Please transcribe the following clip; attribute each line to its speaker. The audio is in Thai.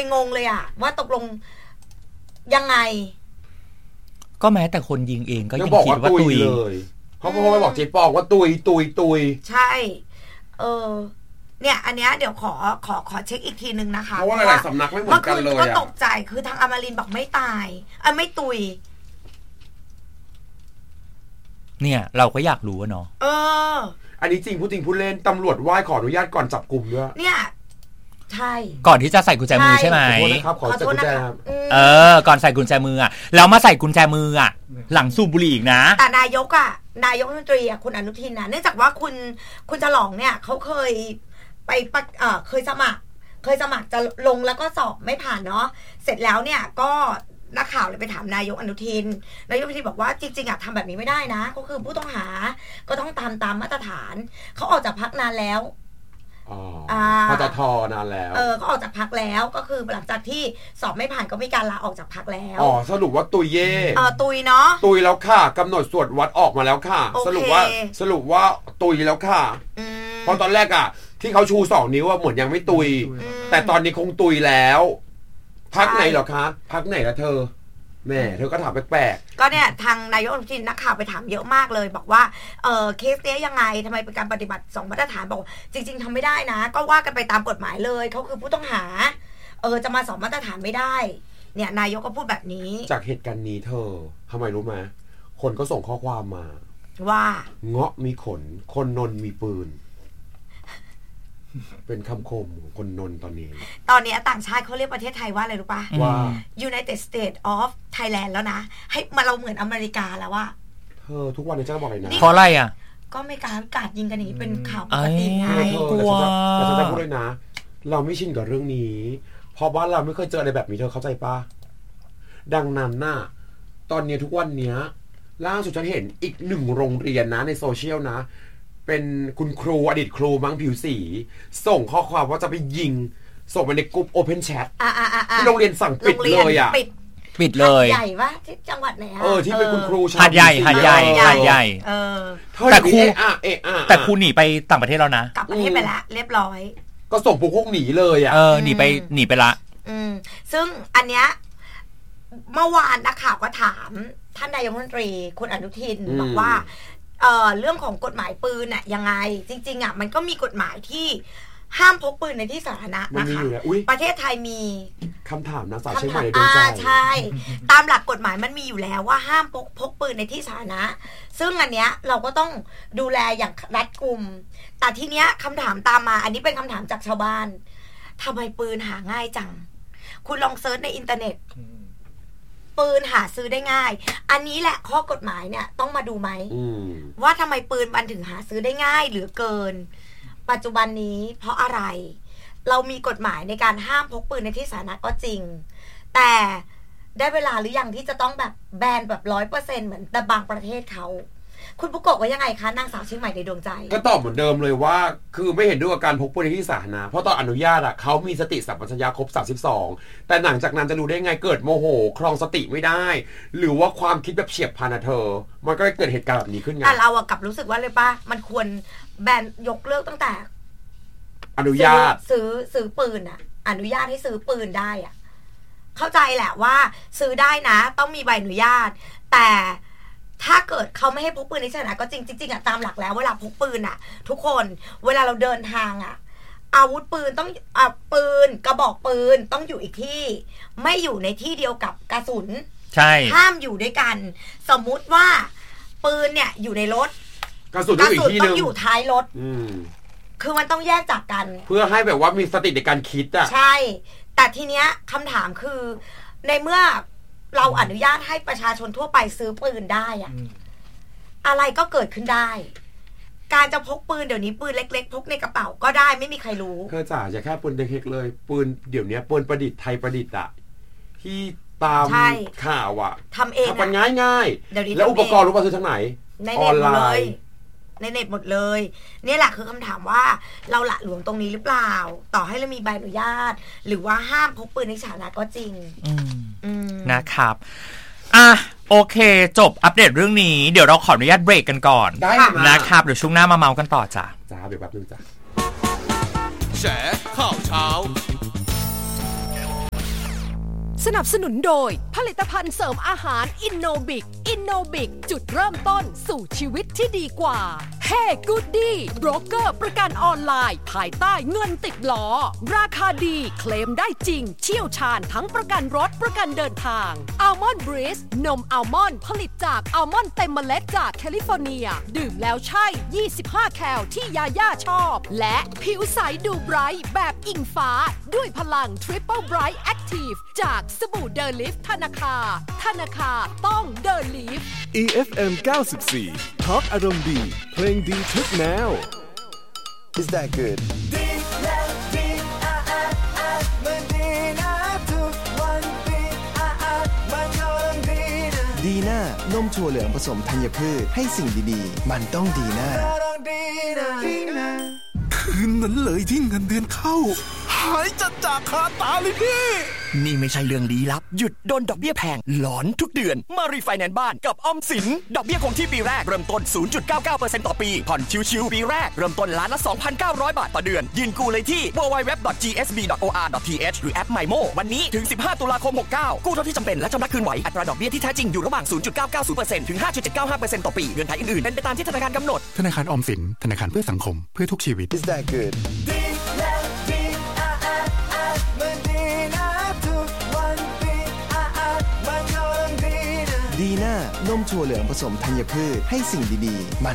Speaker 1: เลยงงเลยอะว่าตกลงยังไง
Speaker 2: ก็แม้แต่คนยิงเองก็ยังคิดว่าตุย
Speaker 3: เลยเขาพอไปบอกเจ๊ปองว่าตุย
Speaker 1: ใช่เนี่ยอันเนี้ยเดี๋ยวขอเช็คอีกทีนึงนะคะ
Speaker 3: เพราะว่าหลายๆสำนักไม่เหมือนกันเลย
Speaker 1: ก็ตกใจคือทางอมรินทร์บอกไม่ตายไม่ตุย
Speaker 2: เนี่ยเราก็อยากรู้เนาะ
Speaker 3: อันนี้จริงพูดจริงพูดเล่นตำรวจไหว้ขออนุญาตก่อนจับกลุ่มด้วย
Speaker 1: เนี่ยใช่
Speaker 2: ก่อนที่จะใส่กุญแจมือใช่ไหม
Speaker 3: ขอโทษนะครับขอใส่กุญแจครับ
Speaker 2: ก่อนใส่กุญแจมืออ่ะแล้วมาใส่กุญแจมืออ่ะหลังสูบบุหรี่อีกนะ
Speaker 1: แต่นายกรัฐมนตรีคุณอนุทินนะเนื่องจากว่าคุณฉลองเนี่ยเขาเคยไปเคยสมัครจะลงแล้วก็สอบไม่ผ่านเนาะเสร็จแล้วเนี่ยก็นักข่าวเลยไปถามนายกอนุทินบอกว่าจริงๆทำแบบนี้ไม่ได้นะก็คือผู้ต้องหาก็ต้องตามมาตรฐานเขาออกจากพรรคนานแล้ว
Speaker 3: ปตท.นานแล้ว
Speaker 1: ก็ออกจากพรรคแล้วก็คือหลังจากที่สอบไม่ผ่านก็มีการลาออกจากพรรคแล้ว
Speaker 3: สรุปว่าตุยเย่
Speaker 1: ตุยเนาะ
Speaker 3: ตุยแล้วค่ะกำหนดสวดวัดออกมาแล้วค่ะสรุปว่าตุยแล้วค่ะเพราะตอนแรกที่เขาชู2 นิ้วเหมือนยังไม่ตุยแต่ตอนนี้คงตุยแล้วพรรคไหนเหรอคะพรรคไหนละเธอแม่เธอก็ถามแปลก
Speaker 1: ๆก็เนี่ยทางนายกอนุทินนักข่าวไปถามเยอะมากเลยบอกว่าเคสนี้ยังไงทำไมเป็นการปฏิบัติ2มาตรฐานบอกจริงๆทำไม่ได้นะก็ว่ากันไปตามกฎหมายเลยเขาคือผู้ต้องหาจะมา2มาตรฐานไม่ได้เนี่ยนายกก็พูดแบบนี้
Speaker 3: จากเหตุการณ์นี้เธอทำไมรู้ไหมคนก็ส่งข้อความมา
Speaker 1: ว่า
Speaker 3: เงาะมีขนคนนนมีปืนเป็นคำคมของคนนนตอนนี้
Speaker 1: ต่างชาติเขาเรียกประเทศไทยว่าอะไรรู้ป่ะ
Speaker 3: ว่า
Speaker 1: United States of Thailand แล้วนะให้มาเราเหมือนอเมริกาแล้วว่า
Speaker 3: ทุกวันนี้จะบอกเลยนะ
Speaker 2: เพราะอะไรอ่ะ
Speaker 1: ก็ไม่กาดยิงกันอย่างนี้เป็นข่าวปกติไง
Speaker 3: กลัวแต่ฉันจะพูดเลยนะเราไม่ชินกับเรื่องนี้เพราะว่าเราไม่เคยเจออะไรแบบนี้เธอเข้าใจป่ะดังนั้นน่ะตอนนี้ทุกวันนี้ล่าสุดฉันเห็นอีก1โรงเรียนนะในโซเชียลนะเป็นคุณครูอดีตครูมั้งผิวสีส่งข้อความว่าจะไปยิงส่งไปในกลุ่ม Open Chat ที่โรงเรียนสั่งปิดเลย
Speaker 2: ปิดเลย
Speaker 1: ใหญ่ปะที่จังหวัดไหน
Speaker 3: ที่เป็นคุณครู
Speaker 2: หาดใหญ่แต่ครูหนีไปต่างประเทศแล้วนะ
Speaker 1: กลับประเทศไปละเรียบร้อย
Speaker 3: ก็ส่งพวกหนีเลย
Speaker 2: หนีไปละ
Speaker 1: ซึ่งอันเนี้ยเมื่อวานนักข่าวก็ถามท่านนายกรัฐมนตรีคุณอนุทินบอกว่าเรื่องของกฎหมายปืนน่ะยังไงจริงๆมันก็มีกฎหมายที่ห้ามพกปืนในที่สาธารณะนะคะประเทศไทยมี
Speaker 3: คำถามนะสาวเชียงใหม่โดนใจ
Speaker 1: ใช่ตามหลักกฎหมายมันมีอยู่แล้วว่าห้ามพกปืนในที่สาธารณะซึ่งอันเนี้ยเราก็ต้องดูแลอย่างรัดกุมแต่ทีเนี้ยคำถามตามมาอันนี้เป็นคำถามจากชาวบ้านทำไมปืนหาง่ายจังคุณลองเซิร์ชในอินเทอร์เน็ตปืนหาซื้อได้ง่ายอันนี้แหละข้อกฎหมายเนี่ยต้องมาดูไหมว่าทำไมปืนมันถึงหาซื้อได้ง่ายเหลือเกินปัจจุบันนี้เพราะอะไรเรามีกฎหมายในการห้ามพกปืนในที่สาธารณะก็จริงแต่ได้เวลาหรือยังที่จะต้องแบบแบนแบบ 100% เหมือนแต่บางประเทศเขาคุณปุ๊กโกะว่ายังไงคะนางสาวเชียงใหม่ในดวงใจ
Speaker 3: ก็ตอบเหมือนเดิมเลยว่าคือไม่เห็นด้วยกับการพกปืนในที่สาธารณะเพราะตอนอนุญาตเขามีสติสัมปชัญญะครบ32แต่หลังจากนั้นจะรู้ได้ไงเกิดโมโหครองสติไม่ได้หรือว่าความคิดแบบเฉียบพลันเธอมันก็เกิดเหตุการณ์แบบนี้ขึ้นไง
Speaker 1: แต่เรากลับรู้สึกว่าเลยป่ะมันควรแบนยกเลิกตั้งแต่
Speaker 3: อนุญาต
Speaker 1: ซื้อปืนอนุญาตให้ซื้อปืนได้เข้าใจแหละว่าซื้อได้นะต้องมีใบอนุญาตแต่ถ้าเกิดเขาไม่ให้พกปืนในสถานะก็จริงตามหลักแล้วเวลาพกปืนทุกคนเวลาเราเดินทางอาวุธปืนต้องปืนกระบอกปืนต้องอยู่อีกที่ไม่อยู่ในที่เดียวกับกระสุน
Speaker 2: ใช่
Speaker 1: ห้ามอยู่ด้วยกันสมมุติว่าปืนเนี่ยอยู่ในรถ
Speaker 3: กระสุนต้อง
Speaker 1: อยู่ท้ายรถคือมันต้องแยกจากกัน
Speaker 3: เพื่อให้แบบว่ามีสติในการคิด
Speaker 1: ใช่แต่ทีเนี้ยคำถามคือในเมื่อเราอนุญาตให้ประชาชนทั่วไปซื้อปืนได้อะไรก็เกิดขึ้นได้การจะพกปืนเดี๋ยวนี้ปืนเล็กๆพกในกระเป๋าก็ได้ไม่มีใครรู้
Speaker 3: เธอจ๋าอย่าแค่ปืนเล็กๆเลยปืนเดี๋ยวนี้ปืนประดิษฐ์ไทยประดิษฐ์ที่ตามข่าว
Speaker 1: ทำเอง
Speaker 3: มันง่ายๆแล้วอุปกรณ์รู้ป่ะซื้อทางไหน
Speaker 1: ออนไลน์ในเน็ตหมดเลยนี่แหละคือคำถามว่าเราละหลวมตรงนี้หรือเปล่าต่อให้เรามีใบอนุญาตหรือว่าห้ามพกปืนในสาธารณะก็จริง
Speaker 2: นะครับโอเคจบอัปเดตเรื่องนี้เดี๋ยวเราขออนุญาตเบรกกันก่อน
Speaker 3: ได้
Speaker 2: นะครับเดี๋ยวช่วงหน้ามาเมากันต่อจ้ะ
Speaker 3: เดี๋ยวแป๊บนึงจ้ะ
Speaker 4: แฉข่าวเช้าสนับสนุนโดยผลิตภัณฑ์เสริมอาหารอินโนบิกจุดเริ่มต้นสู่ชีวิตที่ดีกว่า Hey Goody โบรกเกอร์ประกันออนไลน์ภายใต้เงินติดล้อราคาดีเคลมได้จริงเชี่ยวชาญทั้งประกันรถประกันเดินทาง Almond Breeze นมอัลมอนด์ผลิตจากอัลมอนด์เต็มเมล็ดจากแคลิฟอร์เนียดื่มแล้วใช่25แคลที่ยาย่าชอบและผิวใสดูไบรท์แบบอิงฟ้าด้วยพลัง Triple Bright Active จากสบู่เดลิฟธนาคาต้องเดลิฟ
Speaker 5: EFM 94 Talk อารมณ์ดีเพลงดีทุกแนว
Speaker 6: Is that good
Speaker 7: ดีแล้วดีมันดีนะทุกวันดีมันก็ต้องดีนะ
Speaker 6: ดีน่านมถั่วเหลืองผสมธัญพืชให้สิ่งดีๆมันต้องดีน่า
Speaker 7: ต้องดีนะ
Speaker 5: คืนนั้นเลยที่เงินเดือนเข้าหายจากคาตาเลยพี่
Speaker 8: นี่ไม่ใช่เรื่องลี้ลับหยุดโดนดอกเบี้ยแพงหลอนทุกเดือนมารีไฟแนนซ์บ้านกับออมสินดอกเบี้ยคงที่ปีแรกเริ่มต้น 0.99% ต่อปีผ่อนชิวๆปีแรกเริ่มต้นล้านละ 2,900 บาทต่อเดือนยืนกู้เลยที่ www.gsb.or.th หรือแอป MyMo วันนี้ถึง15ตุลาคม69กู้เท่าที่จำเป็นและชำระคืนไหวอัตราดอกเบี้ยที่แท้จริงอยู่ระหว่าง 0.990% ถึง 5.795% ต่อปีเงื่อนไขอื่นๆเป็นไปตามที่ธนาคารกำหนด
Speaker 5: ธนาคารออมสินธนาคารเพื่อสังคมเพื่อทุกชีวิต
Speaker 6: Is that good
Speaker 7: ดีแล้วดีมันดีนะทุกวันดีมันก็ต้องดีนะ
Speaker 6: ดีน่านมถั่วเหลืองผสมธัญพืชให้สิ่งดีๆมัน